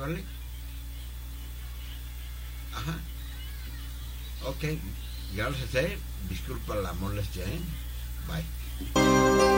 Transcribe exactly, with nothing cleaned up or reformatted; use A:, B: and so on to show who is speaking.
A: ¿vale? Ajá. Ok, gracias, eh. Disculpa la molestia, eh. Bye.